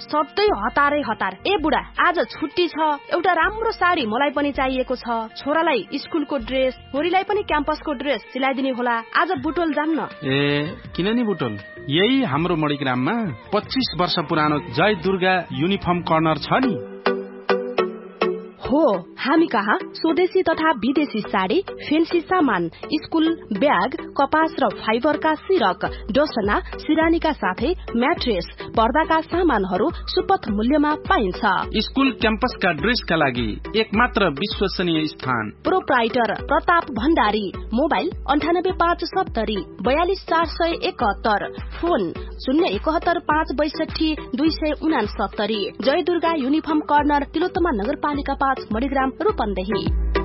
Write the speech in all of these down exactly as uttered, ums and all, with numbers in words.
सधैँ हतारै हतार। ए बुढा, आज छुट्टी छ, एउटा राम्रो साडी मलाई पनि चाहिएको छ। छोरालाई स्कुलको ड्रेस, छोरीलाई पनि क्याम्पसको ड्रेस सिलाइदिने होला। आज बुटोल जाम न। ए किन नि बुटोल, यही हाम्रो मणिग्राममा पच्चीस वर्ष पुरानो जय दुर्गा युनिफर्म कर्नर छ नि। हो, हामी कहाँ स्वदेशी तथा विदेशी साडी, फेन्सी सामान, स्कुल ब्याग, कपास र फाइबरका सिरक, डोसना, सिरानीका साथै म्याट्रेस, पर्दाका सामानहरू सुपथ मूल्यमा पाइन्छ। स्कुल क्याम्पसका ड्रेसका लागि एकमात्र विश्वसनीय स्थान प्रोप्राइटर प्रताप भण्डारी। मोबाइल अन्ठानब्बे पाँच सत्तरी बयालिस चार सय एकहत्तर, फोन शून्य एकहत्तर पाँच बैसठी दुई सय उनासत्तरी। जय दुर्गा युनिफर्म कर्नर, तिलोत्तमा नगरपालिका पाँच, मणिग्राम, रूपन्देही।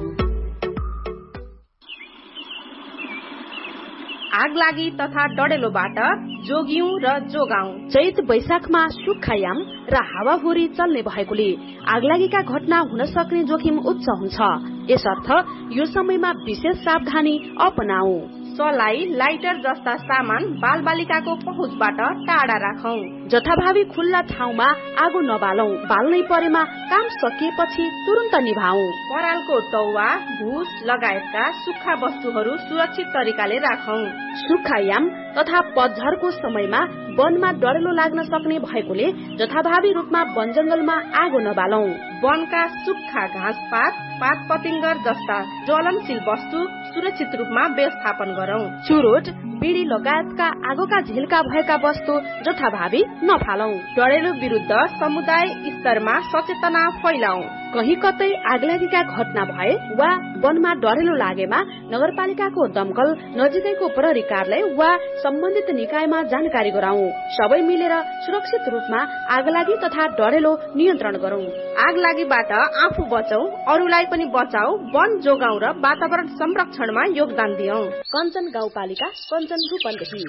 आगलागी तथा डडेलोबाट जोगियौं र जोगाउँ। चैत वैशाखमा सुक्खायाम र हावाहुरी चल्ने भएकोले आगलागीका घटना हुन सक्ने जोखिम उच्च हुन्छ। यसर्थ यो समयमा विशेष सावधानी अपनाऊ। सलाई, लाइटर जस्ता सामान बालबालिकाको पहुँचबाट टाढा राखौं। जथाभावी खुल्ला ठाउँमा आगो नबालौं। बाल्नै परेमा काम सकिएपछि तुरन्त निभाऊ। परालको टौवा, भुस लगायतका सुक्खा वस्तुहरू सुरक्षित तरिकाले राखौं। सुक्खायाम तथा पतझरको समयमा वनमा डढेलो लाग्न सक्ने भएकोले जथाभावी रूपमा वन जंगलमा आगो नबालौं। वनका सुक्खा घाँसपात, पात पतिंगर जस्ता ज्वलनशील वस्तु सुरक्षित रूपमा व्यवस्थापन गरौं। चुरोट, बिडी लगायतका आगोका झिल्का भएका वस्तु जथाभावी नफालौं। डढेलो विरुद्ध समुदाय स्तरमा सचेतना फैलाऊ। कही कतै आगलागीका घटना भए वा वनमा डढेलो लागेमा नगरपालिकाको दमकल, नजिकैको प्रहरी कार्यालय वा सम्बन्धित निकायमा जानकारी गराऊ। सबै मिलेर सुरक्षित रूपमा आगलागी तथा डढेलो नियन्त्रण गरौं। आगलागीबाट आफू बचौं, अरूलाई पनि बचाऊ, वन जोगाऊ र वातावरण संरक्षणमा योगदान दियौं। कञ्चन गाउँपालिका, कञ्चन, रूपन्देही।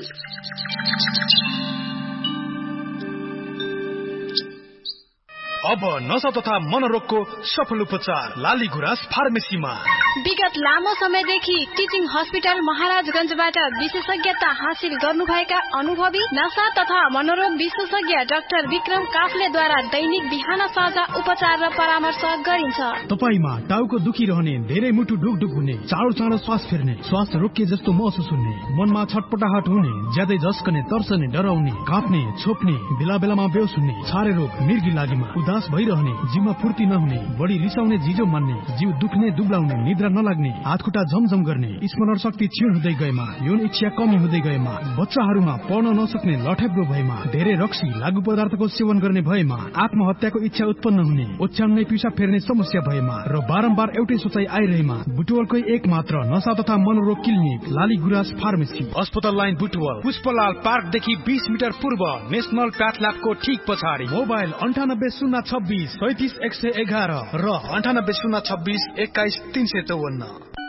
अब नशा तथा मनोरोगको सफल उपचार लाली गुराँस फार्मेसीमा। विगत लामो समयदेखि टिचिङ हस्पिटल महाराजगंजबाट विशेषज्ञता हासिल गर्नुभएका अनुभवी नशा तथा मनोरोग विशेषज्ञ डाक्टर विक्रम काफ्लेद्वारा दैनिक बिहान साँझ उपचार र परामर्श गरिन्छ। तपाईमा टाउको दुखिरहने, धेरै मुटु ढुकढुक हुने, चाँडो चाँडो श्वास फेर्ने, श्वास रोकिए जस्तो महसुस हुने, मनमा छटपटाहट हुने, ज्यादै झस्कने, तर्सने, डराउने, काँप्ने, छोप्ने, बेला बेलामा बेहोस हुने, छारे रोग, मिर्गी लागेमा, उदास भइरहने, जिउमा फुर्ती नहुने, बढी रिसाउने, जिजो मान्ने, जिउ दुख्ने, दुब्लाउने, निद्रा नलाग्ने, हातखुट्टा झमझम गर्ने, स्मरण शक्ति क्षीण हुँदै गएमा, यौन इच्छा कमी हुँदै गएमा, बच्चाहरूमा पढ्न नसक्ने, लठेब्रो भएमा, धेरै रक्सी, लागु पदार्थको सेवन गर्ने भएमा, आत्महत्याको इच्छा उत्पन्न हुने, ओछ्यानमै पिसाब फेर्ने समस्या भएमा र बारम्बार एउटै सोचाइ आइरहेमा बुटवलकै एक मात्र नशा तथा मनोरोग क्लिनिक लाली गुराँस फार्मेसी, अस्पताल लाइन बुटवल, पुष्पलाल पार्कदेखि बीस मिटर पूर्व, नेशनल प्याथल्याबको ठीक पछाडि। मोबाइल अन्ठानब्बे शून्य छब्बिस सैतिस एक सय एघार र अन्ठानब्बे शून्य छब्बिस एक्काइस तीन सय चौवन्न।